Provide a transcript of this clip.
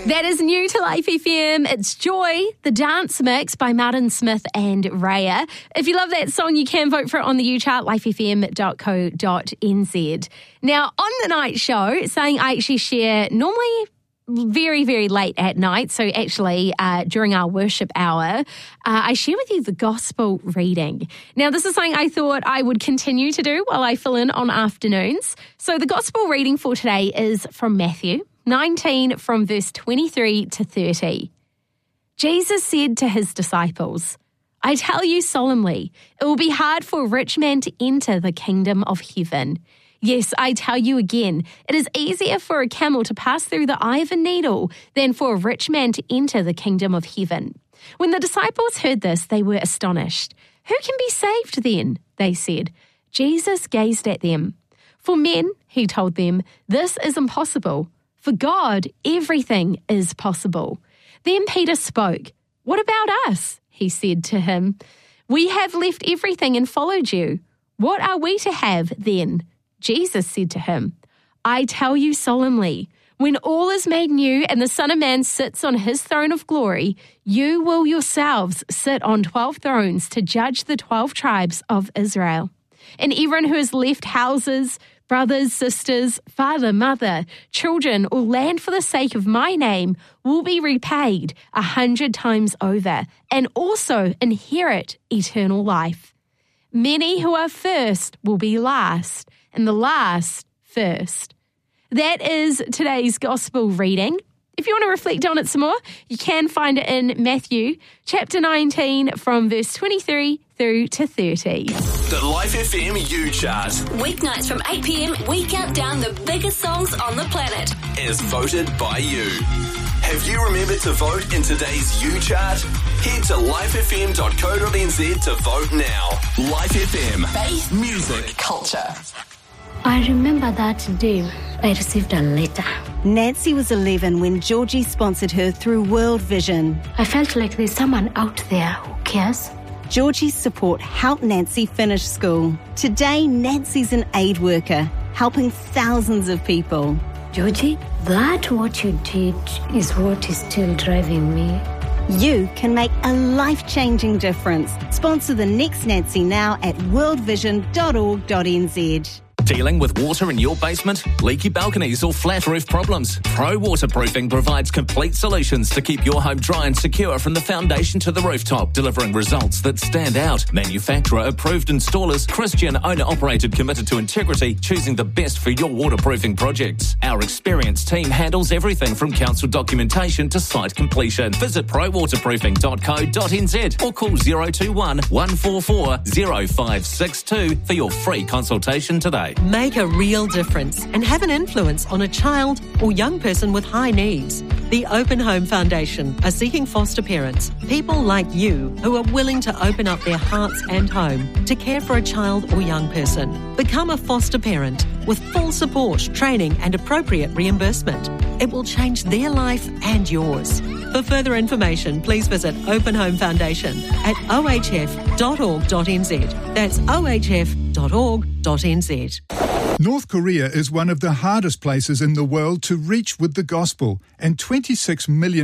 That is new to Life FM. It's Joy, the dance mix by Martin Smith and Raya. If you love that song, you can vote for it on the U Chart, lifefm.co.nz. Now, on the night show, saying I actually share normally very, very late at night. So actually, during our worship hour, I share with you the gospel reading. Now, this is something I thought I would continue to do while I fill in on afternoons. So the gospel reading for today is from Matthew 19 from verse 23 to 30. Jesus said to his disciples, I tell you solemnly, it will be hard for a rich man to enter the kingdom of heaven. Yes, I tell you again, it is easier for a camel to pass through the eye of a needle than for a rich man to enter the kingdom of heaven. When the disciples heard this, they were astonished. Who can be saved then? They said. Jesus gazed at them. For men, he told them, this is impossible. For God, everything is possible. Then Peter spoke. What about us? He said to him. We have left everything and followed you. What are we to have then? Jesus said to him, I tell you solemnly, when all is made new and the Son of Man sits on his throne of glory, you will yourselves sit on 12 thrones to judge the 12 tribes of Israel. And everyone who has left houses, brothers, sisters, father, mother, children, or land for the sake of my name will be repaid 100 times over and also inherit eternal life. Many who are first will be last, and the last first. That is today's gospel reading. If you want to reflect on it some more, you can find it in Matthew chapter 19 from verse 23 through to 30. The Life FM U Chart. Weeknights from 8 p.m, we count down the biggest songs on the planet. Is voted by you. Have you remembered to vote in today's U Chart? Head to lifefm.co.nz to vote now. Life FM. Faith, music, culture. I remember that day I received a letter. Nancy was 11 when Georgie sponsored her through World Vision. I felt like there's someone out there who cares. Georgie's support helped Nancy finish school. Today, Nancy's an aid worker, helping thousands of people. Georgie, that what you did is what is still driving me. You can make a life-changing difference. Sponsor the next Nancy now at worldvision.org.nz. Dealing with water in your basement, leaky balconies or flat roof problems? Pro Waterproofing provides complete solutions to keep your home dry and secure from the foundation to the rooftop, delivering results that stand out. Manufacturer-approved installers, Christian owner-operated, committed to integrity, choosing the best for your waterproofing projects. Our experienced team handles everything from council documentation to site completion. Visit prowaterproofing.co.nz or call 021 144 0562 for your free consultation today. Make a real difference and have an influence on a child or young person with high needs. The Open Home Foundation are seeking foster parents, people like you who are willing to open up their hearts and home to care for a child or young person. Become a foster parent with full support, training and appropriate reimbursement. It will change their life and yours. For further information, please visit Open Home Foundation at ohf.org.nz. That's ohf.org.nz. North Korea is one of the hardest places in the world to reach with the gospel, and 26 million